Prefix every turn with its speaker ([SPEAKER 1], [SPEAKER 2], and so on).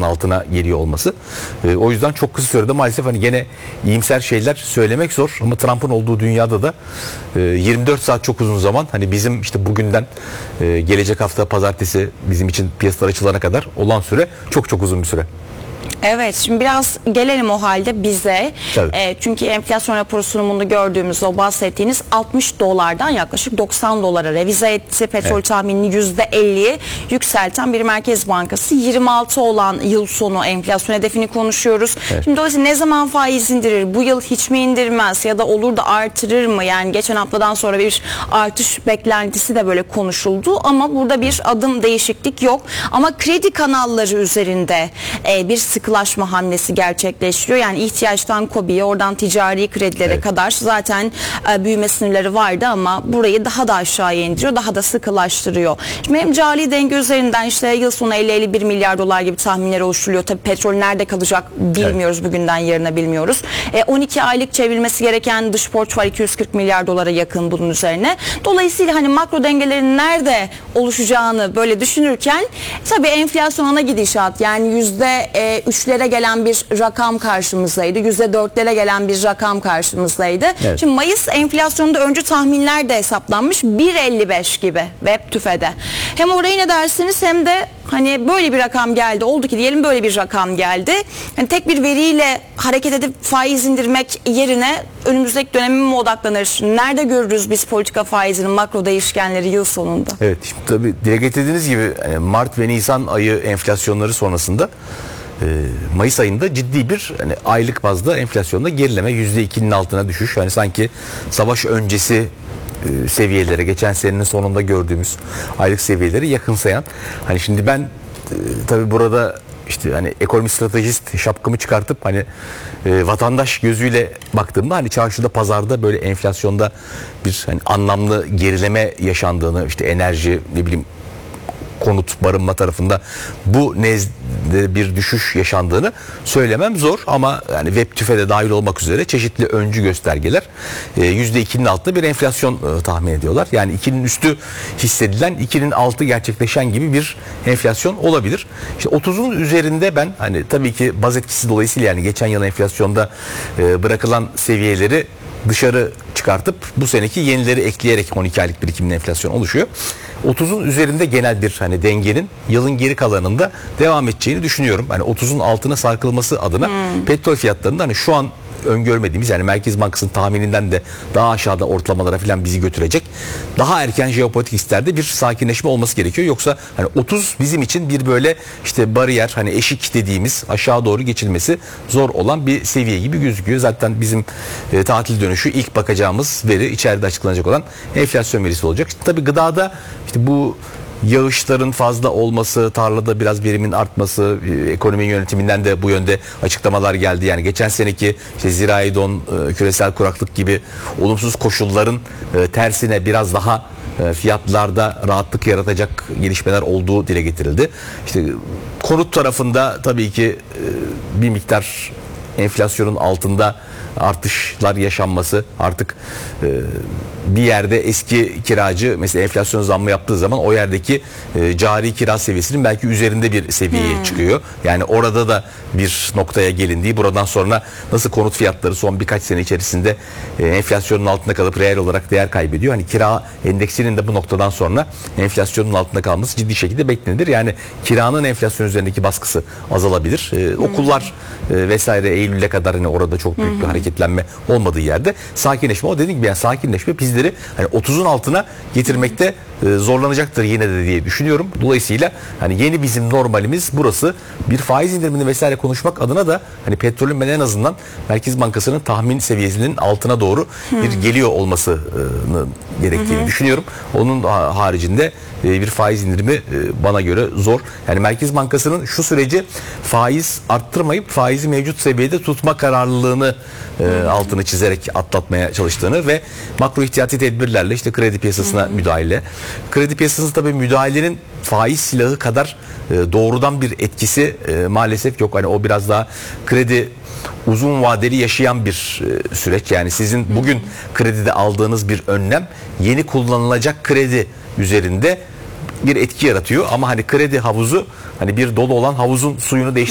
[SPEAKER 1] altına geliyor olması. O yüzden çok kısa sürede maalesef hani gene iyimser şeyler söylemek zor ama Trump'ın olduğu dünyada da 24 saat çok uzun zaman. Hani bizim işte bugünden gelecek hafta pazartesi bizim için piyasalar açılana kadar olan süre çok çok uzun bir süre.
[SPEAKER 2] Evet, şimdi biraz gelelim o halde bize. Çünkü enflasyon raporu sunumunda gördüğümüz o bahsettiğiniz 60 dolardan yaklaşık 90 dolara revize etti. Petrol tahminini %50'ye yükselten bir Merkez Bankası. 26 olan yıl sonu enflasyon hedefini konuşuyoruz. Şimdi dolayısıyla ne zaman faiz indirir? Bu yıl hiç mi indirmez? Ya da olur da artırır mı? Yani geçen haftadan sonra bir artış beklentisi de böyle konuşuldu. Ama burada bir adım değişiklik yok. Ama kredi kanalları üzerinde bir sıkılaşma hamlesi gerçekleştiriyor. Yani ihtiyaçtan KOBİ'ye, oradan ticari kredilere kadar zaten büyüme sınırları vardı ama burayı daha da aşağıya indiriyor, daha da sıkılaştırıyor. Şimdi hem cari denge üzerinden işte yıl sonu 50-51 milyar dolar gibi tahminler oluşturuluyor. Tabii petrol nerede kalacak bilmiyoruz, bugünden yarına bilmiyoruz. 12 aylık çevrilmesi gereken dış borç var, 240 milyar dolara yakın bunun üzerine. Dolayısıyla hani makro dengelerin nerede oluşacağını böyle düşünürken tabii enflasyona gidişat, yani %3'lere gelen bir rakam karşımızdaydı. %4'lere gelen bir rakam karşımızdaydı. Şimdi Mayıs enflasyonunda öncü tahminler de hesaplanmış. 1.55 gibi Web TÜFE'de. Hem orayı ne dersiniz hem de hani böyle bir rakam geldi. Oldu ki diyelim böyle bir rakam geldi. Yani tek bir veriyle hareket edip faiz indirmek yerine önümüzdeki döneme mi odaklanır? Nerede görürüz biz politika faizinin makro değişkenleri yıl sonunda?
[SPEAKER 1] Evet, şimdi tabii dile getirdiğiniz gibi Mart ve Nisan ayı enflasyonları sonrasında Mayıs ayında ciddi bir hani aylık bazda enflasyonda gerileme, %2'nin altına düşüş. Yani sanki savaş öncesi seviyelere, geçen senenin sonunda gördüğümüz aylık seviyeleri yakınsayan. Hani şimdi ben tabii burada işte hani ekonomi stratejist şapkamı çıkartıp hani vatandaş gözüyle baktığımda hani çarşıda, pazarda böyle enflasyonda bir hani anlamlı gerileme yaşandığını, işte enerji, ne bileyim konut, barınma tarafında bu nezde bir düşüş yaşandığını söylemem zor ama yani Web TÜFE'de dahil olmak üzere çeşitli öncü göstergeler %2'nin altında bir enflasyon tahmin ediyorlar. Yani 2'nin üstü hissedilen, 2'nin altı gerçekleşen gibi bir enflasyon olabilir. İşte 30'un üzerinde ben hani tabii ki baz etkisi dolayısıyla yani geçen yıl enflasyonda bırakılan seviyeleri dışarı çıkartıp bu seneki yenileri ekleyerek 12 aylık birikimin enflasyon oluşuyor. 30'un üzerinde genel bir hani dengenin yılın geri kalanında devam edeceğini düşünüyorum. Hani 30'un altına sarkılması adına petrol fiyatlarında hani şu an öngörmediğimiz, yani Merkez Bankası'nın tahmininden de daha aşağıda ortalamalara falan bizi götürecek daha erken jeopolitik risklerde bir sakinleşme olması gerekiyor. Yoksa hani 30 bizim için bir böyle işte bariyer, hani eşik dediğimiz aşağı doğru geçilmesi zor olan bir seviye gibi gözüküyor. Zaten bizim tatil dönüşü ilk bakacağımız veri içeride açıklanacak olan enflasyon verisi olacak. Tabii gıdada işte bu yağışların fazla olması, tarlada biraz verimin artması, ekonomi yönetiminden de bu yönde açıklamalar geldi. Yani geçen seneki işte zirai don, küresel kuraklık gibi olumsuz koşulların tersine biraz daha fiyatlarda rahatlık yaratacak gelişmeler olduğu dile getirildi. İşte konut tarafında tabii ki bir miktar enflasyonun altında artışlar yaşanması, artık bir yerde eski kiracı mesela enflasyon zammı yaptığı zaman o yerdeki cari kira seviyesinin belki üzerinde bir seviyeye çıkıyor. Yani orada da bir noktaya gelindiği, buradan sonra nasıl konut fiyatları son birkaç sene içerisinde enflasyonun altında kalıp reel olarak değer kaybediyor. Hani kira endeksinin de bu noktadan sonra enflasyonun altında kalması ciddi şekilde beklenilir. Yani kiranın enflasyon üzerindeki baskısı azalabilir. Okullar vesaire Eylül'e kadar hani orada çok büyük bir hareketlenme olmadığı yerde sakinleşme, o dediğim gibi yani sakinleşme bizleri hani 30'un altına getirmekte zorlanacaktır yine de diye düşünüyorum. Dolayısıyla hani yeni bizim normalimiz burası. Bir faiz indirimini vesaire konuşmak adına da hani petrolün ben en azından Merkez Bankası'nın tahmin seviyesinin altına doğru bir geliyor olmasını gerektiğini düşünüyorum. Onun haricinde bir faiz indirimi bana göre zor. Yani Merkez Bankası'nın şu süreci faiz arttırmayıp faizi mevcut seviyede tutma kararlılığını altını çizerek atlatmaya çalıştığını ve makro ihtiyati tedbirlerle işte kredi piyasasına müdahale. Kredi piyasasında tabii müdahalenin faiz silahı kadar doğrudan bir etkisi maalesef yok. Hani o biraz daha kredi uzun vadeli yaşayan bir süreç. Yani sizin bugün kredide aldığınız bir önlem yeni kullanılacak kredi üzerinde bir etki yaratıyor. Ama hani kredi havuzu hani bir dolu olan havuzun suyunu